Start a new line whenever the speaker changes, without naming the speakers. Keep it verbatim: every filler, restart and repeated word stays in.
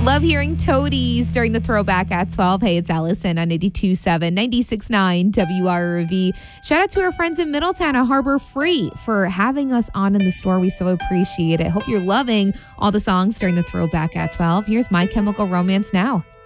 Love hearing Toadies during the throwback at twelve. Hey, it's Allison on eighty-two point seven, ninety-six point nine W R V. Shout out to our friends in Middletown at Harbor Freight for having us on in the store. We so appreciate it. Hope you're loving all the songs during the throwback at twelve. Here's My Chemical Romance now.